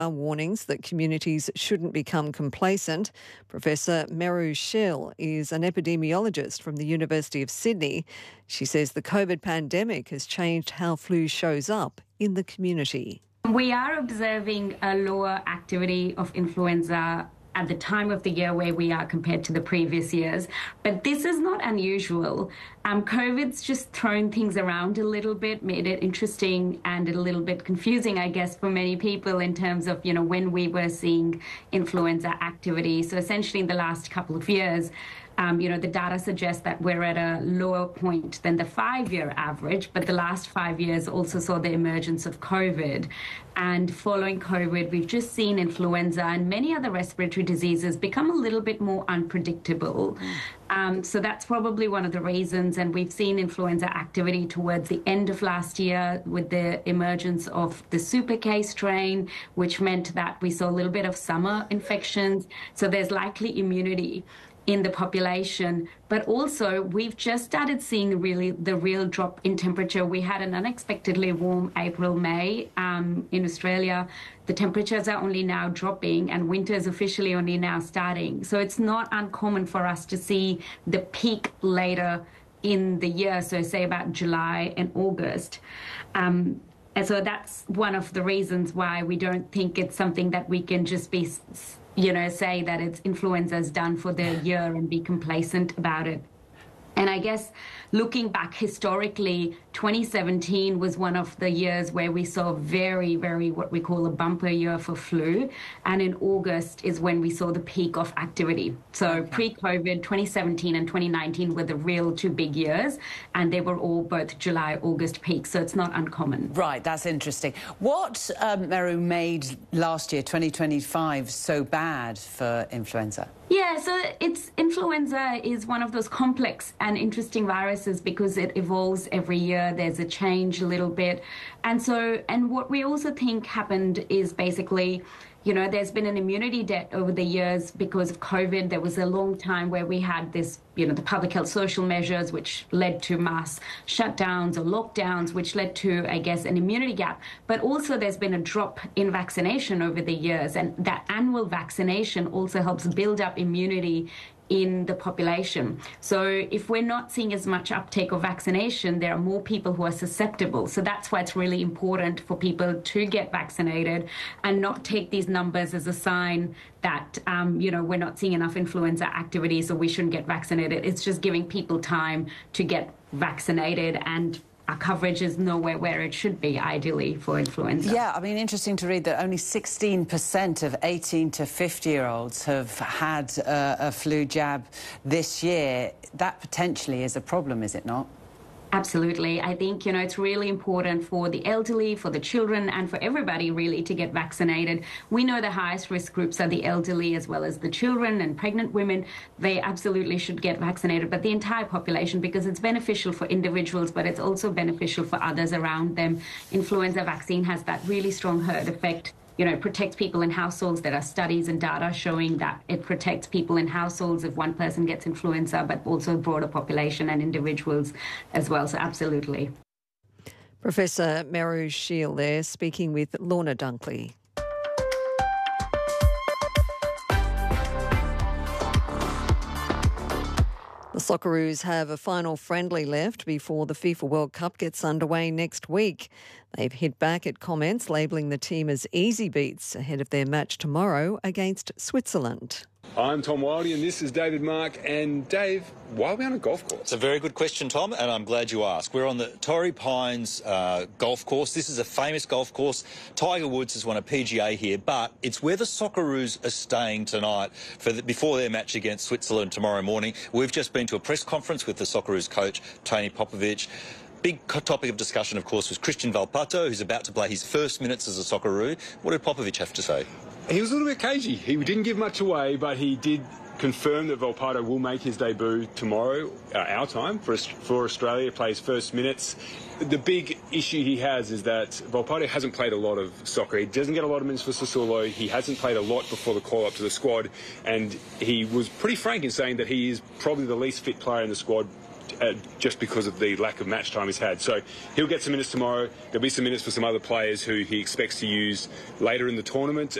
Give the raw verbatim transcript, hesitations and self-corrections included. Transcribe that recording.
warnings that communities shouldn't become complacent. Professor Meru Shil is an epidemiologist from the University of Sydney. She says the COVID pandemic has changed how flu shows up in the community. We are observing a lower activity of influenza at the time of the year where we are compared to the previous years. But this is not unusual. Um, COVID's just thrown things around a little bit, made it interesting and a little bit confusing, I guess, for many people in terms of, you know, when we were seeing influenza activity. So essentially in the last couple of years, Um, you know, the data suggests that we're at a lower point than the five-year average, but the last five years also saw the emergence of COVID. And following COVID, we've just seen influenza and many other respiratory diseases become a little bit more unpredictable. Um, so that's probably one of the reasons. And we've seen influenza activity towards the end of last year with the emergence of the Super K strain, which meant that we saw a little bit of summer infections. So there's likely immunity in the population, but also we've just started seeing really the real drop in temperature. We had an unexpectedly warm April, May um, in Australia. The temperatures are only now dropping and winter is officially only now starting. So it's not uncommon for us to see the peak later in the year, so say about July and August. Um, and so that's one of the reasons why we don't think it's something that we can just be you know, say that it's influenza's done for the year and be complacent about it. And I guess looking back historically, twenty seventeen was one of the years where we saw very, very what we call a bumper year for flu. And in August is when we saw the peak of activity. So okay. Pre-COVID, twenty seventeen and twenty nineteen were the real two big years. And they were all both July, August peaks. So it's not uncommon. Right, that's interesting. What, um, Meru, made last year, twenty twenty-five, so bad for influenza? Yeah, so it's influenza is one of those complex and interesting viruses because it evolves every year. There's a change a little bit. And so, and what we also think happened is basically, you know, there's been an immunity debt over the years because of COVID. There was a long time where we had this, you know, the public health social measures, which led to mass shutdowns or lockdowns, which led to, I guess, an immunity gap. But also there's been a drop in vaccination over the years. And that annual vaccination also helps build up immunity in the population. So if we're not seeing as much uptake of vaccination, there are more people who are susceptible. So that's why it's really important for people to get vaccinated and not take these numbers as a sign that, um, you know, we're not seeing enough influenza activity, so we shouldn't get vaccinated. It's just giving people time to get vaccinated, and our coverage is nowhere where it should be, ideally, for influenza. Yeah, I mean, interesting to read that only sixteen percent of eighteen to fifty-year-olds have had uh, a flu jab this year. That potentially is a problem, is it not? Absolutely. I think, you know, it's really important for the elderly, for the children, and for everybody, really, to get vaccinated. We know the highest risk groups are the elderly as well as the children and pregnant women. They absolutely should get vaccinated, but the entire population, because it's beneficial for individuals, but it's also beneficial for others around them. Influenza vaccine has that really strong herd effect. You know, it protects people in households. There are studies and data showing that it protects people in households if one person gets influenza, but also broader population and individuals as well. So absolutely. Professor Meru Shil there speaking with Lorna Dunkley. The Socceroos have a final friendly left before the FIFA World Cup gets underway next week. They've hit back at comments labelling the team as easy beats ahead of their match tomorrow against Switzerland. I'm Tom Wildey and this is David Mark. And Dave, why are we on a golf course? It's a very good question, Tom, and I'm glad you asked. We're on the Torrey Pines uh, golf course. This is a famous golf course. Tiger Woods has won a P G A here, but it's where the Socceroos are staying tonight for the, before their match against Switzerland tomorrow morning. We've just been to a press conference with the Socceroos coach, Tony Popovic. Big topic of discussion, of course, was Christian Valpato, who's about to play his first minutes as a Socceroo. What did Popovic have to say? He was a little bit cagey. He didn't give much away, but he did confirm that Valpato will make his debut tomorrow, uh, our time, for, for Australia, play his first minutes. The big issue he has is that Valpato hasn't played a lot of soccer. He doesn't get a lot of minutes for Sassuolo. He hasn't played a lot before the call-up to the squad, and he was pretty frank in saying that he is probably the least fit player in the squad uh, just because of the lack of match time he's had. So he'll get some minutes tomorrow. There'll be some minutes for some other players who he expects to use later in the tournament.